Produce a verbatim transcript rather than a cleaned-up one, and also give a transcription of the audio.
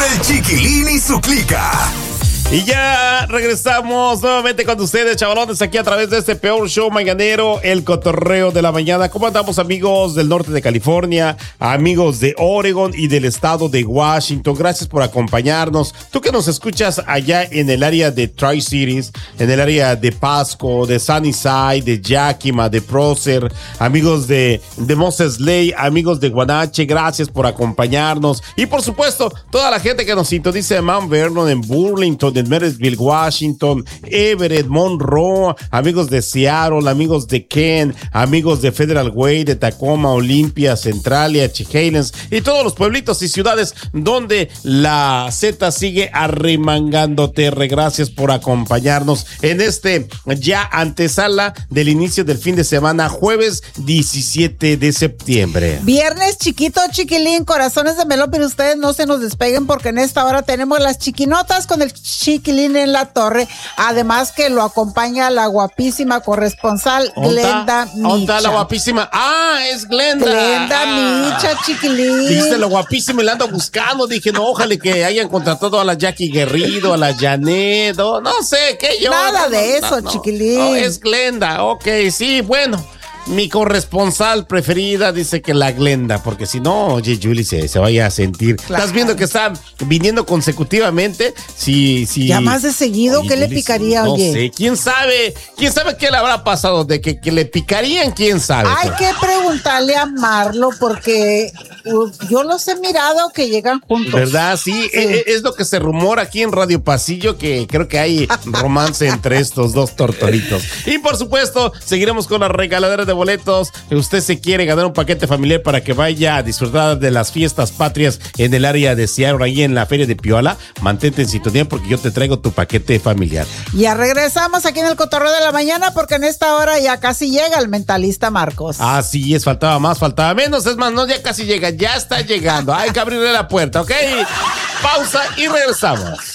el Chiquilín y su clica. Y ya regresamos nuevamente con ustedes, chavalones, aquí a través de este peor show mañanero, el cotorreo de la mañana. ¿Cómo andamos, amigos del norte de California, amigos de Oregon y del estado de Washington? Gracias por acompañarnos. Tú que nos escuchas allá en el área de Tri-Cities, en el área de Pasco, de Sunnyside, de Yakima, de Prosser, amigos de, de Moses Lake, amigos de Guanache, gracias por acompañarnos. Y por supuesto, toda la gente que nos sintoniza en Mount Vernon, en Burlington, en Marysville, Washington, Everett, Monroe, amigos de Seattle, amigos de Kent, amigos de Federal Way, de Tacoma, Olympia, Centralia, Chehalis y todos los pueblitos y ciudades donde la Z sigue arremangando tierra. Gracias por acompañarnos en este ya antesala del inicio del fin de semana, jueves diecisiete de septiembre. Viernes chiquito, chiquilín, corazones de melón, pero ustedes no se nos despeguen porque en esta hora tenemos las chiquinotas con el Chiquilín en la torre, además que lo acompaña la guapísima corresponsal Glenda Micha. ¿Onda la guapísima? Ah, es Glenda. Glenda ah. Micha, chiquilín. Dijiste lo guapísimo y la ando buscando. Dije, no, ojalá que hayan contratado a la Jackie Guerrido, a la Janet, no, no sé, qué yo. Nada no, de no, eso, no, chiquilín. No, es Glenda, ok, sí, bueno. Mi corresponsal preferida dice que la Glenda, porque si no, oye, Julie se, se vaya a sentir. Claro. Estás viendo que está viniendo consecutivamente. Si, si, ya más de seguido, oye, ¿qué Julie, le picaría, no oye? No sé, quién sabe, quién sabe qué le habrá pasado, de que, que le picarían, quién sabe. Hay pero. que preguntarle a Marlo, porque uh, yo los he mirado que llegan juntos. ¿Verdad? Sí, sí. Es, es lo que se rumora aquí en Radio Pasillo, que creo que hay romance entre estos dos tortoritos. Y por supuesto, seguiremos con las regaladeras de boletos. Usted se quiere ganar un paquete familiar para que vaya a disfrutar de las fiestas patrias en el área de Seattle, ahí en la feria de Piola. Mantente en sintonía porque yo te traigo tu paquete familiar. Ya regresamos aquí en el Cotorreo de la Mañana porque en esta hora ya casi llega el mentalista Marcos. Así es, faltaba más, faltaba menos. Es más, no, ya casi llega, ya está llegando. Hay que abrirle la puerta, ¿ok? Pausa y regresamos.